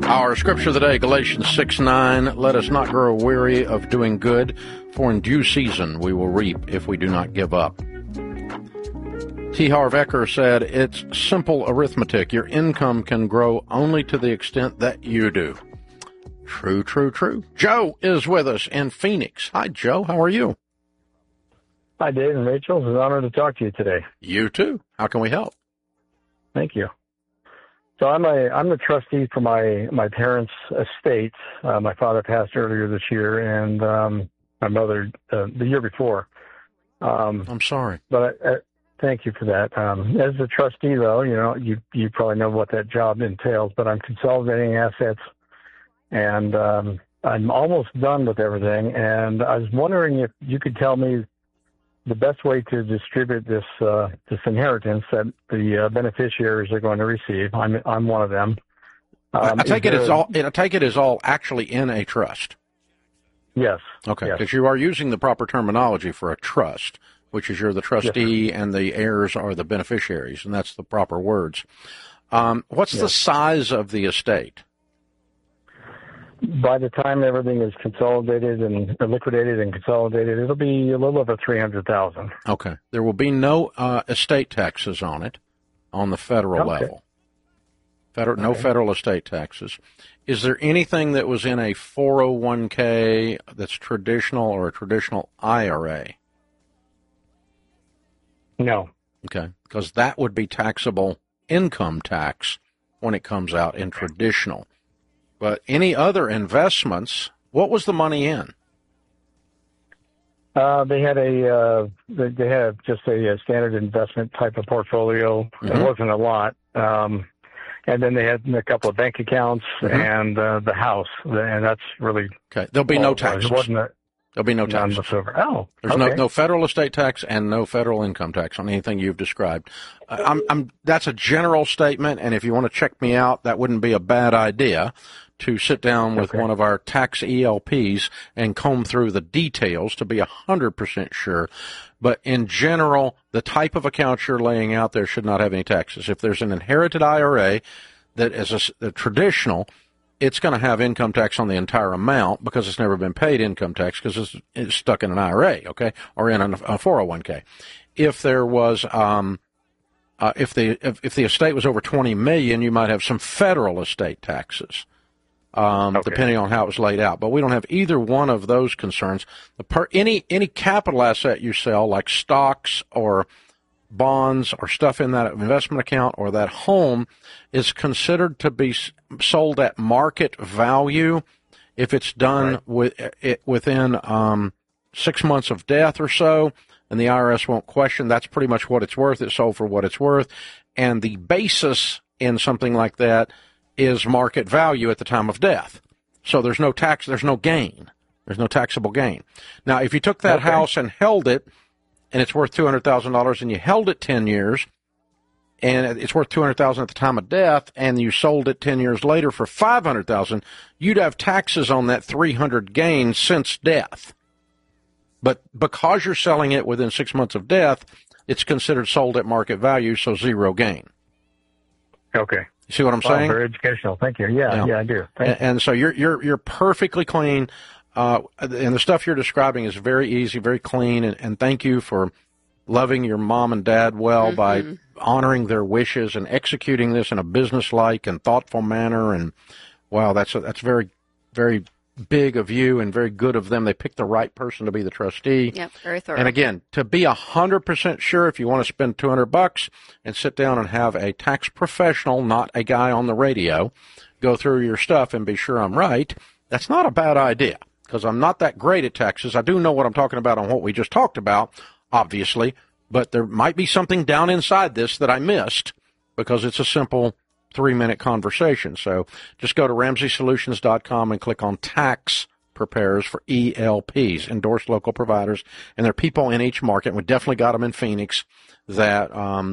Our scripture of the day, Galatians 6:9. Let us not grow weary of doing good, for in due season we will reap if we do not give up. T. Harv Eker said, it's simple arithmetic. Your income can grow only to the extent that you do. True, true, true. Joe is with us in Phoenix. Hi, Joe. How are you? Hi, Dave and Rachel. It's an honor to talk to you today. You too. How can we help? Thank you. So I'm the trustee for my parents' estate. My father passed earlier this year, and my mother the year before. I'm sorry. But thank you for that. As a trustee, though, you probably know what that job entails. But I'm consolidating assets, and I'm almost done with everything. And I was wondering if you could tell me the best way to distribute this inheritance that the beneficiaries are going to receive. I'm one of them. I take it is all actually in a trust. Yes. Okay, because you are using the proper terminology for a trust, which is you're the trustee, yes, and the heirs are the beneficiaries, and that's the proper words. What's the size of the estate? By the time everything is consolidated and liquidated and consolidated, it'll be a little over $300,000. Okay. There will be no estate taxes on it on the federal level. No federal estate taxes. Is there anything that was in a 401k that's traditional or a traditional IRA? No. Okay. Because that would be taxable income tax when it comes out in traditional. But any other investments, what was the money in? They had just a standard investment type of portfolio. Mm-hmm. It wasn't a lot. And then they had a couple of bank accounts, mm-hmm, and the house. And that's really... Okay. There'll be no taxes. There'll be no taxes. Oh, there's no federal estate tax and no federal income tax on anything you've described. That's a general statement, and if you want to check me out, that wouldn't be a bad idea to sit down with one of our tax ELPs and comb through the details to be 100% sure. But in general, the type of account you're laying out there should not have any taxes. If there's an inherited IRA that is a traditional, it's going to have income tax on the entire amount because it's never been paid income tax because it's stuck in an IRA, okay, or in a 401k. If there was, if the estate was over $20 million, you might have some federal estate taxes, depending on how it was laid out. But we don't have either one of those concerns. Any capital asset you sell, like stocks or bonds or stuff in that investment account or that home, is considered to be sold at market value if it's done within 6 months of death or so, and the IRS won't question. That's pretty much what it's worth. It's sold for what it's worth, and the basis in something like that is market value at the time of death. So there's no tax, there's no gain. There's no taxable gain. Now, if you took that house and held it, and it's worth $200,000, and you held it 10 years, and it's worth $200,000 at the time of death, and you sold it 10 years later for $500,000, you'd have taxes on that $300,000 gain since death. But because you're selling it within 6 months of death, it's considered sold at market value, so zero gain. Okay. You see what I'm saying? Very educational. Thank you. Yeah, I do. And so you're perfectly clean. And the stuff you're describing is very easy, very clean, and thank you for loving your mom and dad well by honoring their wishes and executing this in a business-like and thoughtful manner. And wow, that's very, very big of you and very good of them. They picked the right person to be the trustee. Yep, very thorough. And again, to be 100% sure, if you want to spend $200 and sit down and have a tax professional, not a guy on the radio, go through your stuff and be sure I'm right, that's not a bad idea. Because I'm not that great at taxes. I do know what I'm talking about on what we just talked about, obviously, but there might be something down inside this that I missed because it's a simple 3-minute conversation. So just go to RamseySolutions.com and click on Tax Preparers for ELPs, Endorsed Local Providers, and there are people in each market, and we definitely got them in Phoenix, that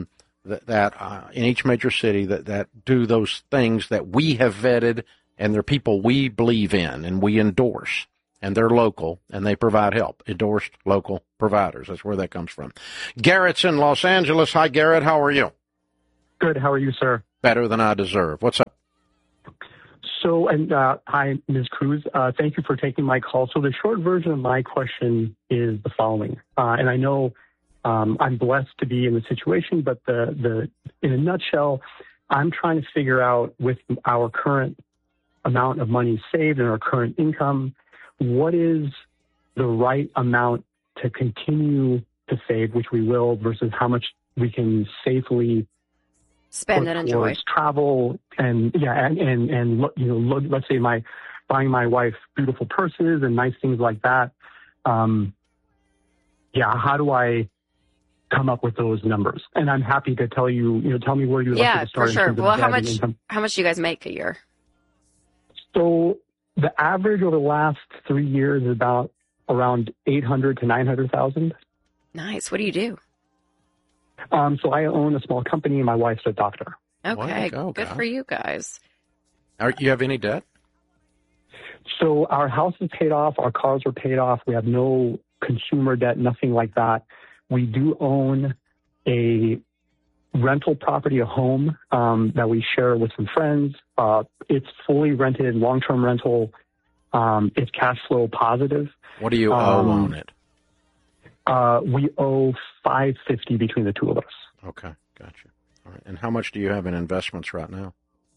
in each major city that do those things that we have vetted, and they're people we believe in and we endorse. And they're local, and they provide help. Endorsed local providers. That's where that comes from. Garrett's in Los Angeles. Hi, Garrett. How are you? Good. How are you, sir? Better than I deserve. What's up? So, and hi, Ms. Cruz. Thank you for taking my call. So the short version of my question is the following. And I know I'm blessed to be in the situation, but in a nutshell, I'm trying to figure out with our current amount of money saved and our current income, what is the right amount to continue to save, which we will, versus how much we can safely spend and enjoy travel and let's say buying my wife beautiful purses and nice things like that. How do I come up with those numbers? And I'm happy to tell you, tell me where you'd like to start. Yeah, for sure. Well, how much do you guys make a year? So the average over the last 3 years is about around 800 to 900,000. Nice. What do you do? So I own a small company and my wife's a doctor. Okay. Good for you guys. You have any debt? So our house is paid off. Our cars are paid off. We have no consumer debt, nothing like that. We do own a rental property, a home that we share with some friends. It's fully rented, long-term rental. It's cash flow positive. What do you owe on it? We owe $550 between the two of us. Okay, gotcha. All right. And how much do you have in investments right now?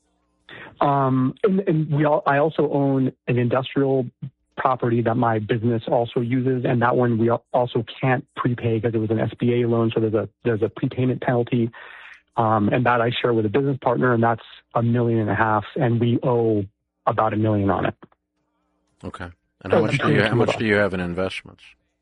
I also own an industrial property that my business also uses, and that one we also can't prepay because it was an SBA loan, so there's a prepayment penalty, and that I share with a business partner, and that's $1.5 million, and we owe about $1 million on it. Okay. And how much do you have in investments?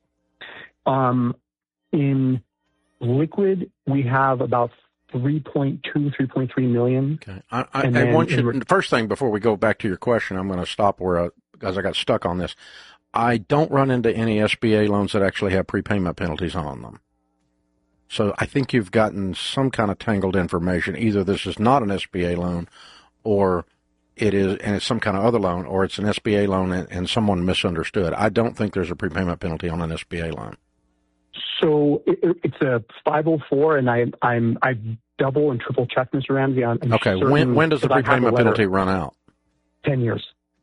In liquid, we have about 3.3 million. Okay. I want you, first thing before we go back to your question, I'm going to stop because I got stuck on this. I don't run into any SBA loans that actually have prepayment penalties on them. So I think you've gotten some kind of tangled information. Either this is not an SBA loan, or it is, and it's some kind of other loan, or it's an SBA loan and someone misunderstood. I don't think there's a prepayment penalty on an SBA loan. So it's a 504, and I double and triple check, Mr. Ramsey. Okay, when does the prepayment penalty run out? 10 years.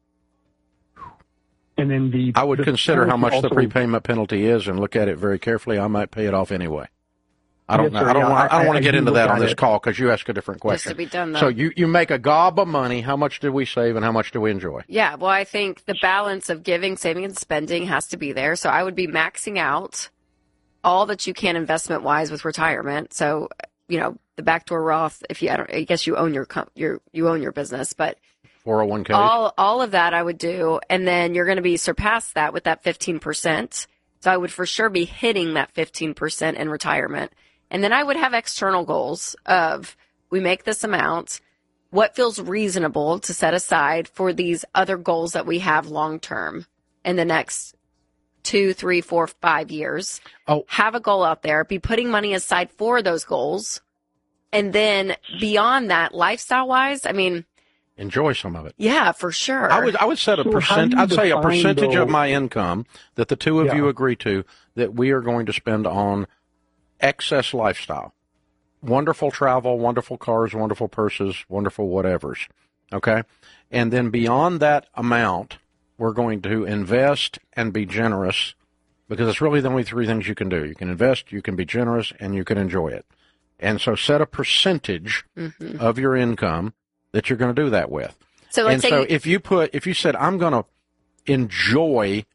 And then I would consider how much the prepayment penalty is and look at it very carefully. I might pay it off anyway. I don't want to get into that on this call because you ask a different question. Just to be done, though. So you make a gob of money. How much do we save and how much do we enjoy? Yeah, well, I think the balance of giving, saving, and spending has to be there. So I would be maxing out all that you can investment-wise with retirement. So, the backdoor Roth, I guess you own you own your business, but 401k. All of that I would do, and then you're going to be surpassed that with that 15%. So I would for sure be hitting that 15% in retirement. And then I would have external goals of, we make this amount, what feels reasonable to set aside for these other goals that we have long-term in the next 2, 3, 4, 5 years. Have a goal out there, be putting money aside for those goals. And then beyond that, lifestyle-wise, enjoy some of it. Yeah, for sure. I would set a percent. I'd say a percentage of my income that the two of you agree to that we are going to spend on excess lifestyle. Wonderful travel, wonderful cars, wonderful purses, wonderful whatevers. Okay? And then beyond that amount, we're going to invest and be generous because it's really the only three things you can do. You can invest, you can be generous, and you can enjoy it. And so set a percentage of your income that you're going to do that with. So if you said, I'm going to enjoy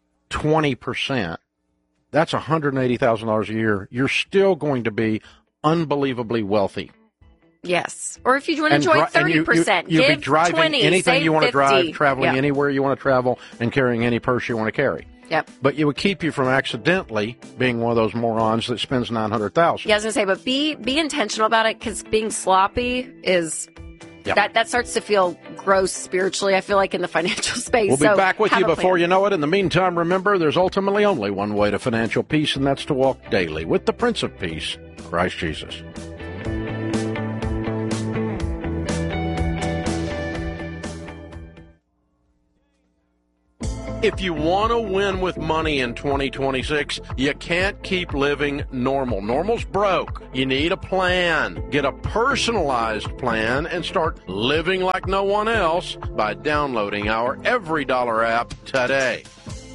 20%, that's $180,000 a year. You're still going to be unbelievably wealthy. Yes. Or if you want to enjoy 30%, you'll give be driving 20, anything you want to drive, traveling Yep. anywhere you want to travel, and carrying any purse you want to carry. Yep. But it would keep you from accidentally being one of those morons that spends $900,000. Yeah, I was going to say, but be intentional about it, because being sloppy is... Yep. That starts to feel gross spiritually, I feel like, in the financial space. We'll be back with you before you know it. In the meantime, remember, there's ultimately only one way to financial peace, and that's to walk daily with the Prince of Peace, Christ Jesus. If you want to win with money in 2026, you can't keep living normal. Normal's broke. You need a plan. Get a personalized plan and start living like no one else by downloading our Every Dollar app today.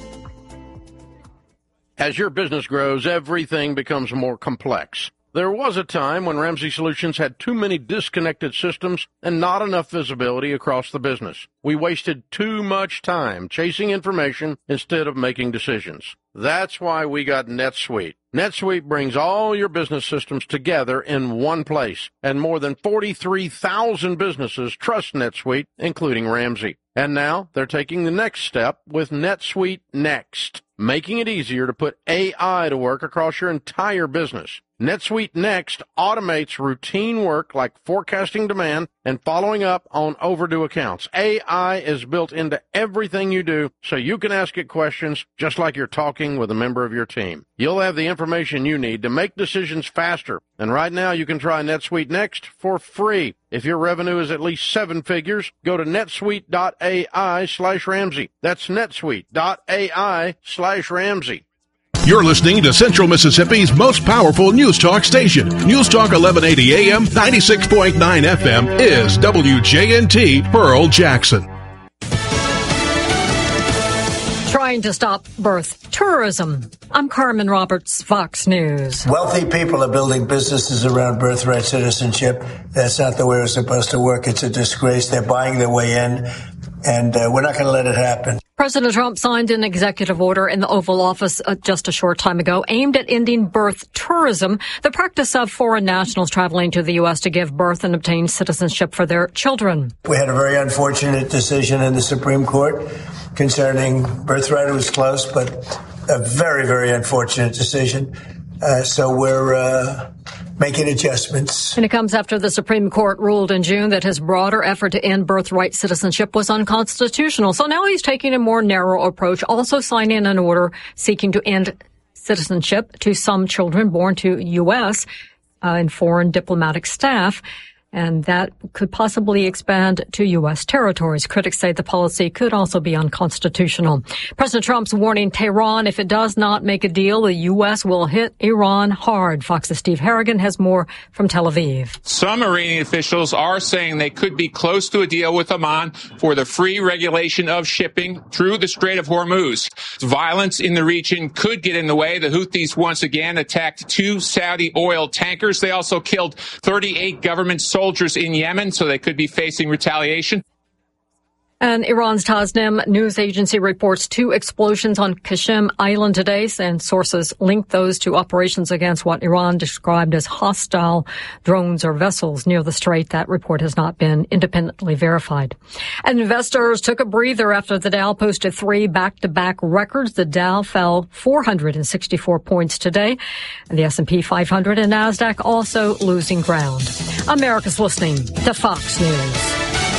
As your business grows, everything becomes more complex. There was a time when Ramsey Solutions had too many disconnected systems and not enough visibility across the business. We wasted too much time chasing information instead of making decisions. That's why we got NetSuite. NetSuite brings all your business systems together in one place, and more than 43,000 businesses trust NetSuite, including Ramsey. And now they're taking the next step with NetSuite Next, making it easier to put AI to work across your entire business. NetSuite Next automates routine work like forecasting demand and following up on overdue accounts. AI is built into everything you do, so you can ask it questions just like you're talking with a member of your team. You'll have the information you need to make decisions faster. And right now you can try NetSuite Next for free. If your revenue is at least 7 figures, go to netsuite.ai/Ramsey. That's netsuite.ai/Ramsey. You're listening to Central Mississippi's most powerful news talk station. News Talk 1180 AM, 96.9 FM is WJNT Pearl Jackson. Trying to stop birth tourism. I'm Carmen Roberts, Fox News. Wealthy people are building businesses around birthright citizenship. That's not the way it's supposed to work. It's a disgrace. They're buying their way in, and we're not going to let it happen. President Trump signed an executive order in the Oval Office just a short time ago aimed at ending birth tourism, the practice of foreign nationals traveling to the U.S. to give birth and obtain citizenship for their children. We had a very unfortunate decision in the Supreme Court concerning birthright. It was close, but a very, very unfortunate decision. So we're making adjustments. And it comes after the Supreme Court ruled in June that his broader effort to end birthright citizenship was unconstitutional. So now he's taking a more narrow approach, also signing an order seeking to end citizenship to some children born to U.S. And foreign diplomatic staff. And that could possibly expand to U.S. territories. Critics say the policy could also be unconstitutional. President Trump's warning Tehran, if it does not make a deal, the U.S. will hit Iran hard. Fox's Steve Harrigan has more from Tel Aviv. Some Iranian officials are saying they could be close to a deal with Oman for the free regulation of shipping through the Strait of Hormuz. Violence in the region could get in the way. The Houthis once again attacked 2 Saudi oil tankers. They also killed 38 government soldiers in Yemen, so they could be facing retaliation. And Iran's Tasnim news agency reports 2 explosions on Qashem Island today, and sources link those to operations against what Iran described as hostile drones or vessels near the strait. That report has not been independently verified. And investors took a breather after the Dow posted 3 back-to-back records. The Dow fell 464 points today, and the S&P 500 and NASDAQ also losing ground. America's listening to Fox News.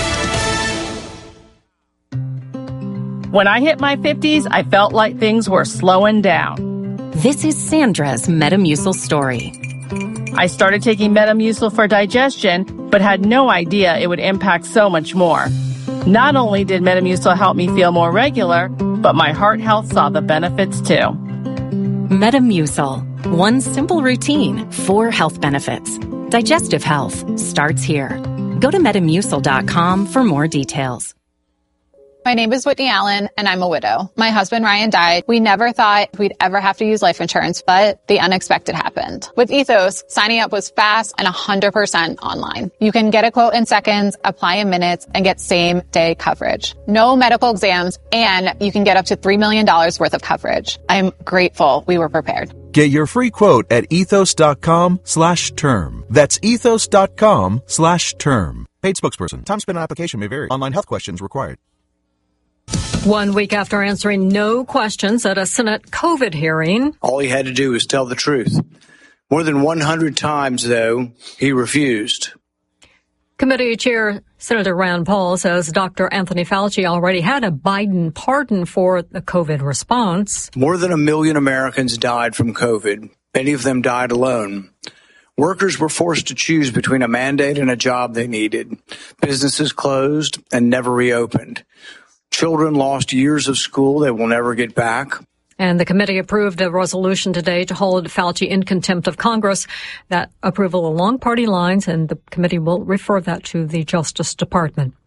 When I hit my 50s, I felt like things were slowing down. This is Sandra's Metamucil story. I started taking Metamucil for digestion, but had no idea it would impact so much more. Not only did Metamucil help me feel more regular, but my heart health saw the benefits too. Metamucil. One simple routine, 4 health benefits. Digestive health starts here. Go to Metamucil.com for more details. My name is Whitney Allen, and I'm a widow. My husband, Ryan, died. We never thought we'd ever have to use life insurance, but the unexpected happened. With Ethos, signing up was fast and 100% online. You can get a quote in seconds, apply in minutes, and get same-day coverage. No medical exams, and you can get up to $3 million worth of coverage. I'm grateful we were prepared. Get your free quote at ethos.com/term. That's ethos.com/term. Paid spokesperson. Time spent on application may vary. Online health questions required. 1 week after answering no questions at a Senate COVID hearing. All he had to do was tell the truth. More than 100 times, though, he refused. Committee Chair Senator Rand Paul says Dr. Anthony Fauci already had a Biden pardon for the COVID response. More than 1 million Americans died from COVID. Many of them died alone. Workers were forced to choose between a mandate and a job they needed. Businesses closed and never reopened. Children lost years of school they will never get back. And the committee approved a resolution today to hold Fauci in contempt of Congress. That approval along party lines, and the committee will refer that to the Justice Department.